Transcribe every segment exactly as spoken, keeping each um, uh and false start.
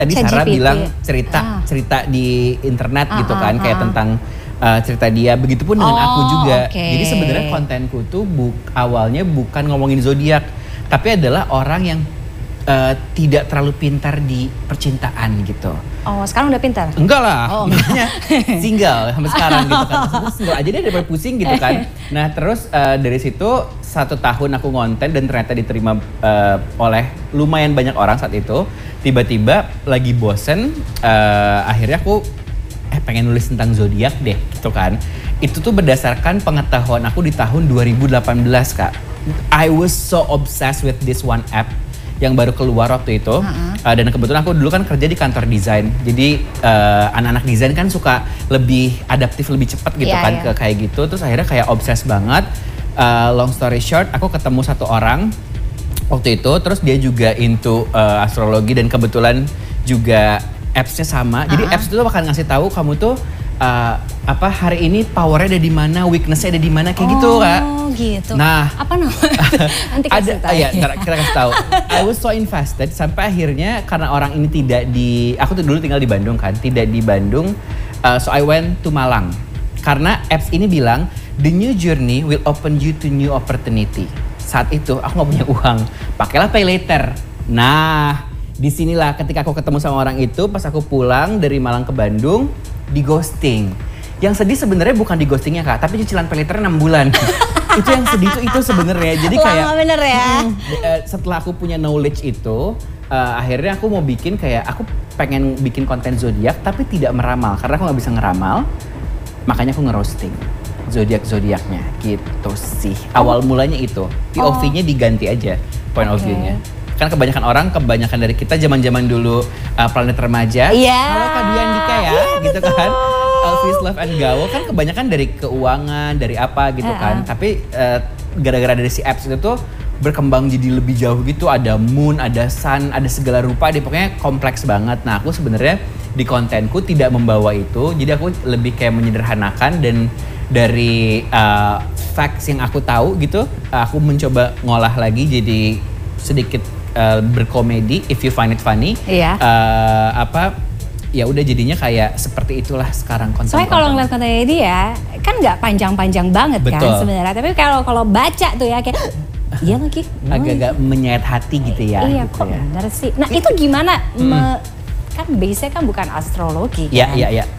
tadi Sarah bilang cerita ah. cerita di internet ah, gitu kan, ah, kayak ah. tentang uh, cerita dia. Begitupun dengan oh, aku juga. Okay. Jadi sebenarnya kontenku tuh buk, awalnya bukan ngomongin zodiak, tapi adalah orang yang uh, tidak terlalu pintar di percintaan gitu. Oh, sekarang udah pintar? Enggak lah, oh, makanya single sampai sekarang gitu kan. Terus single aja deh daripada pusing gitu kan. Nah terus uh, dari situ satu tahun aku ngonten dan ternyata diterima uh, oleh lumayan banyak orang saat itu. Tiba-tiba lagi bosen, uh, akhirnya aku eh pengen nulis tentang zodiak deh gitu kan. Itu tuh berdasarkan pengetahuan aku di tahun dua ribu delapan belas Kak. I was so obsessed with this one app yang baru keluar waktu itu. Uh-huh. uh, dan kebetulan aku dulu kan kerja di kantor desain, jadi uh, anak-anak desain kan suka lebih adaptif, lebih cepat gitu yeah, kan yeah. ke kayak gitu. Terus akhirnya kayak obses banget. Uh, long story short, aku ketemu satu orang waktu itu, terus dia juga into uh, astrologi dan kebetulan juga apps-nya sama. Uh-huh. Jadi apps itu akan ngasih tahu kamu tuh uh, apa hari ini powernya ada di mana, weakness-nya ada di mana kayak oh, gitu Kak. Oh gitu. Nah, apa namanya? Nanti kasih tahu. Iya, ntar kita kasih tahu. I was so invested sampai akhirnya karena orang ini tidak di, aku tuh dulu tinggal di Bandung kan, tidak di Bandung, uh, so I went to Malang. Karena apps ini bilang the new journey will open you to new opportunity. Saat itu aku nggak punya uang, pakailah pay later. Nah, disinilah ketika aku ketemu sama orang itu, pas aku pulang dari Malang ke Bandung, di ghosting. Yang sedih sebenarnya bukan di ghostingnya Kak, tapi cicilan pay later enam bulan. Itu yang sedih itu itu sebenarnya. Jadi kayak lama bener ya. Hmm, setelah aku punya knowledge itu, uh, akhirnya aku mau bikin kayak aku pengen bikin konten zodiak tapi tidak meramal karena aku nggak bisa ngeramal. Makanya aku ngerosting zodiak-zodiaknya gitu sih. Awal mulanya itu. P O V-nya diganti aja point okay. of view-nya. Kan kebanyakan orang, kebanyakan dari kita zaman-zaman dulu uh, Planet Remaja. Iya. Yeah. Halo Kak Diandika ya, yeah, gitu betul. Kan. Elvis Love and Gaul kan kebanyakan dari keuangan, dari apa gitu uh-uh. kan. Tapi uh, gara-gara dari si apps itu tuh berkembang jadi lebih jauh gitu. Ada moon, ada sun, ada segala rupa. Dia pokoknya kompleks banget. Nah aku sebenarnya di kontenku tidak membawa itu. Jadi aku lebih kayak menyederhanakan dan dari uh, facts yang aku tahu gitu, aku mencoba ngolah lagi jadi sedikit uh, berkomedi. If you find it funny, iya. uh, apa? Ya udah jadinya kayak seperti itulah sekarang konten. Soalnya kalau ngeliat kontennya dia kan nggak panjang-panjang banget betul. Kan sebenarnya. Tapi kalau kalau baca tuh ya kayak iya lagi. Agak-agak menyayat hati gitu ya. Iya gitu kok ya. bener sih. Nah itu gimana? Hmm. Me, kan base-nya kan bukan astrologi Iya kan? iya iya.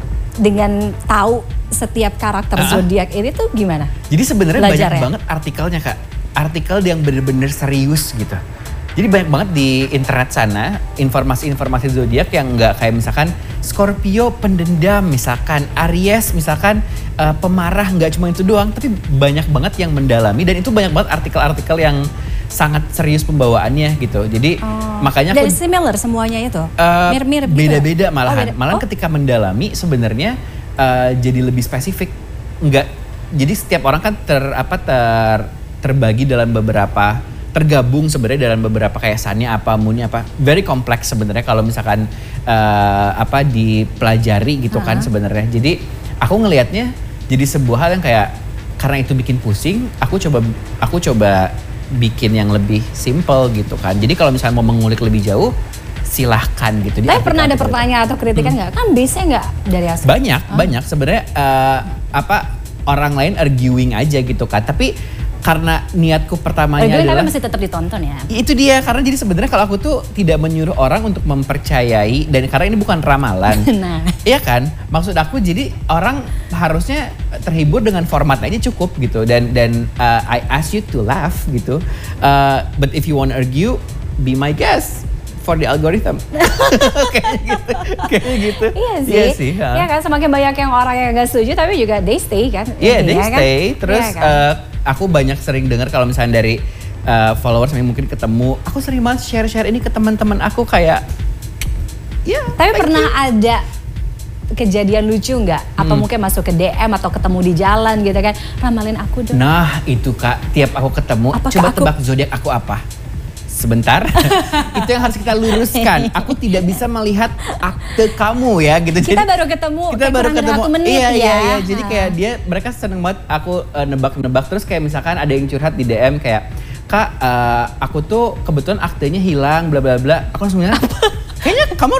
Dengan tahu setiap karakter uh-huh. zodiak ini tuh gimana? Jadi sebenarnya banyak ya? banget artikelnya Kak. Artikel yang bener-bener serius gitu. Jadi banyak banget di internet sana informasi-informasi zodiak yang nggak kayak misalkan Scorpio pendendam, misalkan Aries, misalkan uh, pemarah, nggak cuma itu doang, tapi banyak banget yang mendalami dan itu banyak banget artikel-artikel yang sangat serius pembawaannya gitu. Jadi oh. makanya aku dan similar semuanya itu, uh, mirip-mirip. Beda-beda malahan, oh, beda. malahan oh. ketika mendalami sebenarnya uh, jadi lebih spesifik. Nggak, jadi setiap orang kan ter apa ter terbagi dalam beberapa tergabung sebenarnya dalam beberapa kayak sunnya apa, moonnya apa, very kompleks sebenarnya kalau misalkan uh, apa dipelajari gitu uh-huh. kan sebenarnya. Jadi aku ngelihatnya jadi sebuah hal yang kayak karena itu bikin pusing, aku coba aku coba bikin yang lebih simple gitu kan. Jadi kalau misalnya mau mengulik lebih jauh, silahkan gitu. Tapi pernah ada pertanyaan atau kritikan nggak? Hmm. Kan biasanya nggak dari asal. Banyak, oh. banyak sebenarnya uh, apa orang lain arguing aja gitu kan. Tapi karena niatku pertamanya oh, adalah tapi masih tetap ditonton ya. Itu dia, karena jadi sebenarnya kalau aku tuh tidak menyuruh orang untuk mempercayai dan karena ini bukan ramalan. Nah, iya kan? Maksud aku jadi orang harusnya terhibur dengan format aja cukup gitu dan dan uh, I ask you to laugh gitu. Uh, but if you want to argue, be my guest for the algorithm. Kayak gitu. Kayak gitu. Iya sih. Iya sih. Ha. Iya kan, semakin banyak yang orang yang gak setuju tapi juga they stay kan. Iya, yeah, they ya, stay. Kan? Terus ya, kan? uh, aku banyak sering dengar kalau misalnya dari uh, followers yang mungkin ketemu, aku sering banget share-share ini ke teman-teman aku kayak ya. Yeah, tapi pernah you. Ada kejadian lucu nggak? Apa hmm. mungkin masuk ke D M atau ketemu di jalan gitu kan? Ramalin aku dong. Nah, itu Kak, tiap aku ketemu, apakah coba aku... tebak zodiak aku apa? Sebentar, itu yang harus kita luruskan. Aku tidak bisa melihat akte kamu ya gitu. Kita jadi, baru ketemu, kita baru ketemu. Menit, iya, ya. iya, iya. Jadi kayak dia, mereka seneng banget aku uh, nebak-nebak. Terus kayak misalkan ada yang curhat di D M kayak, Kak, uh, aku tuh kebetulan aktenya hilang, bla bla bla. Aku langsung bilang,